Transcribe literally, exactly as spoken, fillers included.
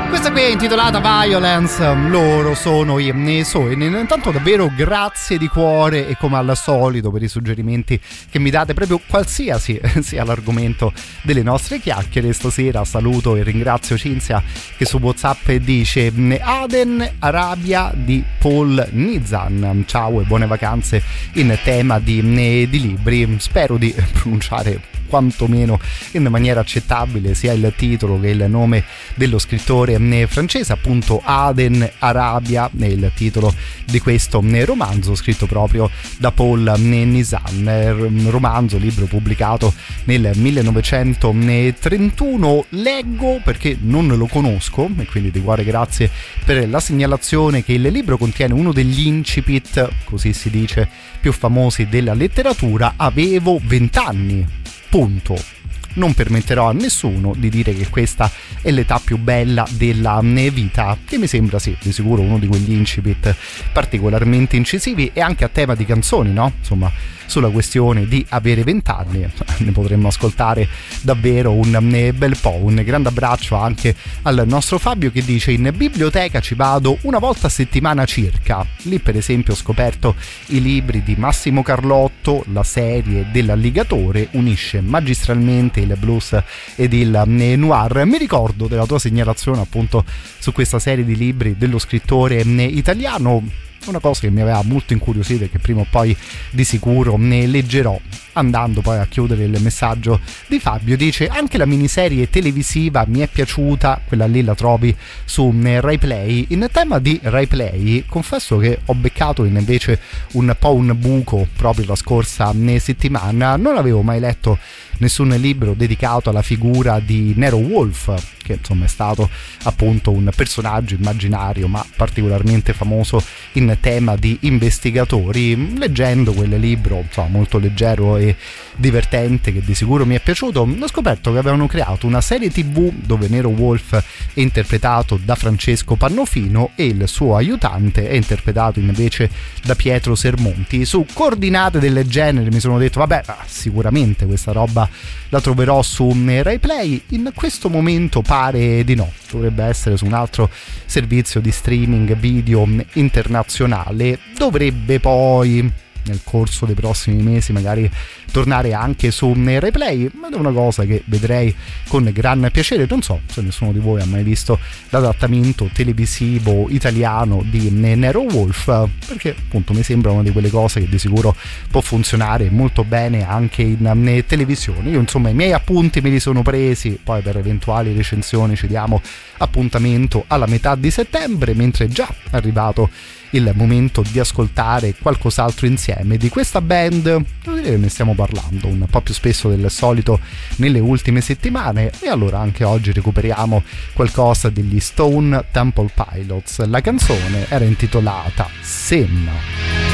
Questa qui è intitolata Violence, loro sono i Soin. Intanto davvero grazie di cuore e come al solito per i suggerimenti che mi date, proprio qualsiasi sia l'argomento delle nostre chiacchiere. Stasera saluto e ringrazio Cinzia che su WhatsApp dice Aden Arabia di Paul Nizan, ciao e buone vacanze in tema di, di libri. Spero di pronunciare quantomeno in maniera accettabile sia il titolo che il nome dello scrittore francese, appunto Aden Arabia è il titolo di questo romanzo scritto proprio da Paul Nizan, romanzo, libro pubblicato nel millenovecentotrentuno. Leggo perché non lo conosco e quindi di cuore grazie per la segnalazione che il libro contiene uno degli incipit, così si dice, più famosi della letteratura. Avevo vent'anni. Punto. Non permetterò a nessuno di dire che questa è l'età più bella della vita, che mi sembra sì, di sicuro uno di quegli incipit particolarmente incisivi e anche a tema di canzoni, no? Insomma, sulla questione di avere vent'anni ne potremmo ascoltare davvero un bel po'. Un grande abbraccio anche al nostro Fabio che dice: in biblioteca ci vado una volta a settimana circa, lì per esempio ho scoperto i libri di Massimo Carlotto, la serie dell'alligatore unisce magistralmente il blues ed il noir. Mi ricordo della tua segnalazione appunto su questa serie di libri dello scrittore italiano, una cosa che mi aveva molto incuriosito e che prima o poi di sicuro ne leggerò. Andando poi a chiudere il messaggio di Fabio, dice: anche la miniserie televisiva mi è piaciuta, quella lì la trovi su Rai Play. In tema di Rai Play confesso che ho beccato invece un po' un buco proprio la scorsa settimana. Non avevo mai letto nessun libro dedicato alla figura di Nero Wolfe, che insomma è stato appunto un personaggio immaginario ma particolarmente famoso in tema di investigatori. Leggendo quel libro, insomma, molto leggero e divertente, che di sicuro mi è piaciuto, ho scoperto che avevano creato una serie tv dove Nero Wolfe è interpretato da Francesco Pannofino e il suo aiutante è interpretato invece da Pietro Sermonti. Su coordinate del genere mi sono detto vabbè, sicuramente questa roba la troverò su Rai Play. In questo momento pare di no, dovrebbe essere su un altro servizio di streaming video internazionale. Dovrebbe poi nel corso dei prossimi mesi magari tornare anche su Rai Play, ma è una cosa che vedrei con gran piacere. Non so se nessuno di voi ha mai visto l'adattamento televisivo italiano di Nero Wolfe, perché appunto mi sembra una di quelle cose che di sicuro può funzionare molto bene anche in televisione. Io insomma i miei appunti me li sono presi, poi per eventuali recensioni ci diamo appuntamento alla metà di settembre, mentre è già arrivato il momento di ascoltare qualcos'altro insieme di questa band. Devo dire che ne stiamo parlando un po' più spesso del solito nelle ultime settimane, e allora anche oggi recuperiamo qualcosa degli Stone Temple Pilots. La canzone era intitolata Sin.